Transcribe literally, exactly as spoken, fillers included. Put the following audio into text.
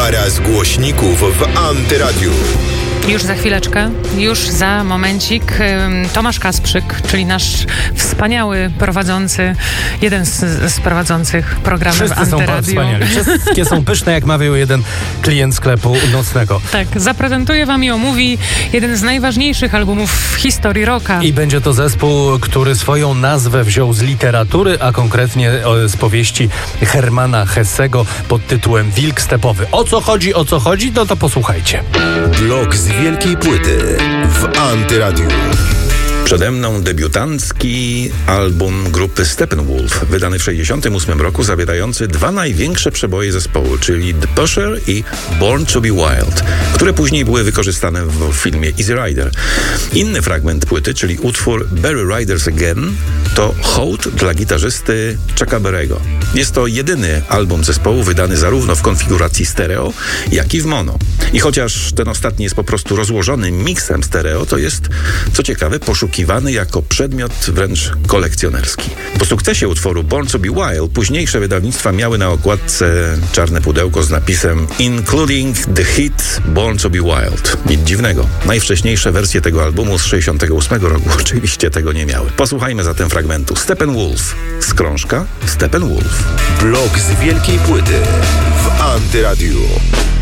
Para z głośników w Antyradiu. Już za chwileczkę, już za momencik Tomasz Kasprzyk, czyli nasz wspaniały prowadzący, jeden z, z prowadzących programu w Antyradiu. Wszyscy są wspaniali. Wszystkie są pyszne, jak mawiał jeden klient sklepu nocnego. Tak, zaprezentuje wam i omówi jeden z najważniejszych albumów w historii rocka. I będzie to zespół, który swoją nazwę wziął z literatury, a konkretnie z powieści Hermana Hessego pod tytułem Wilk stepowy. O co chodzi, o co chodzi? No to posłuchajcie. Blok z wielkiej płyty w Antyradiu. Przede mną debiutancki album grupy Steppenwolf, wydany w sześćdziesiątym ósmym roku, zawierający dwa największe przeboje zespołu, czyli The Pusher i Born to be Wild, które później były wykorzystane w filmie Easy Rider. Inny fragment płyty, czyli utwór Bury Riders Again, to hołd dla gitarzysty Chucka Berry'ego. Jest to jedyny album zespołu wydany zarówno w konfiguracji stereo, jak i w mono. I chociaż ten ostatni jest po prostu rozłożony miksem stereo, to jest, co ciekawe, poszukiwany jako przedmiot wręcz kolekcjonerski. Po sukcesie utworu Born to be Wild późniejsze wydawnictwa miały na okładce czarne pudełko z napisem Including the hit Born to be Wild. Nic dziwnego. Najwcześniejsze wersje tego albumu z sześćdziesiątego ósmego roku oczywiście tego nie miały. Posłuchajmy zatem fragmentu. Steppenwolf z krążka Steppenwolf. Blok z wielkiej płyty w Antyradiu.